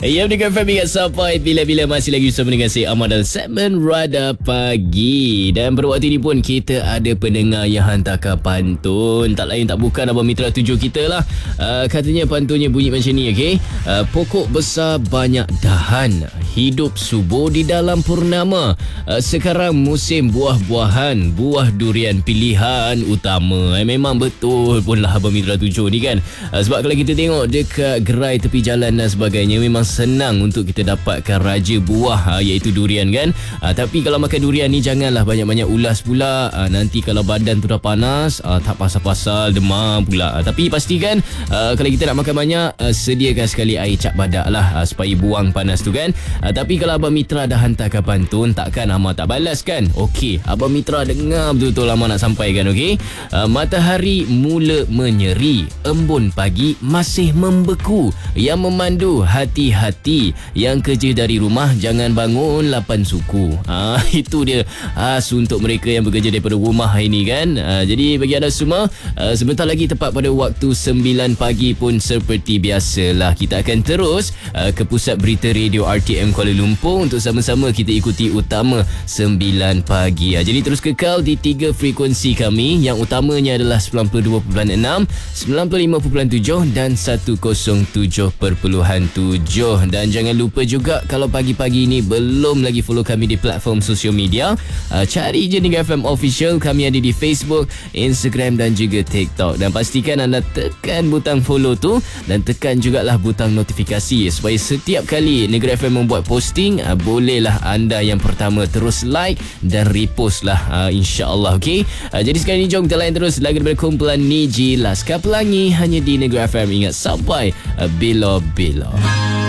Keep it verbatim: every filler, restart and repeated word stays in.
Ya, dengan Fahmi kat sampai bila-bila masih lagi bersama dengan saya Ahmad dalam segmen Radar Pagi. Dan pada waktu ini pun kita ada pendengar yang hantarkan pantun. Tak lain tak bukan Abang Mitra tujuh kita lah. uh, Katanya pantunnya bunyi macam ni, okay? uh, Pokok besar banyak dahan, hidup subur di dalam purnama. uh, Sekarang musim buah-buahan, buah durian pilihan utama. eh, Memang betul pun lah Abang Mitra tujuh ni kan. uh, Sebab kalau kita tengok dekat gerai tepi jalan dan sebagainya, memang senang untuk kita dapatkan raja buah, ha, iaitu durian kan. ha, Tapi kalau makan durian ni janganlah banyak-banyak ulas pula. ha, Nanti kalau badan tu dah panas, ha, tak pasal-pasal demam pula. ha, Tapi pastikan ha, kalau kita nak makan banyak, ha, sediakan sekali air cap badak lah, ha, supaya buang panas tu kan. ha, Tapi kalau Abang Mitra dah hantarkan pantun, takkan Ahmad tak balas kan? Okey, Abang Mitra dengar betul-betul Ahmad nak sampaikan, okey? ha, Matahari mula menyeri, embun pagi masih membeku. Yang memandu hati-hati, yang kerja dari rumah jangan bangun lapan suku. ha, Itu dia khas untuk mereka yang bekerja daripada rumah ini kan. ha, Jadi bagi anda semua, uh, sebentar lagi tepat pada waktu sembilan pagi pun seperti biasalah, kita akan terus uh, ke pusat berita radio R T M Kuala Lumpur untuk sama-sama kita ikuti utama sembilan pagi. ha, Jadi terus kekal di tiga frekuensi kami, yang utamanya adalah sembilan puluh dua perpuluhan enam, sembilan puluh lima perpuluhan tujuh dan seratus tujuh perpuluhan tujuh. Dan jangan lupa juga, kalau pagi-pagi ini belum lagi follow kami di platform sosial media, uh, cari je Niaga F M Official. Kami ada di Facebook, Instagram dan juga TikTok. Dan pastikan anda tekan butang follow tu, dan tekan jugalah butang notifikasi, supaya setiap kali Niaga F M membuat posting, uh, bolehlah anda yang pertama terus like dan repost lah, uh, insyaAllah. Okay, uh, jadi sekarang ni jom kita layan terus lagu daripada kumpulan Niji, Laskar Pelangi, hanya di Niaga F M. Ingat, sampai uh, bila-bila.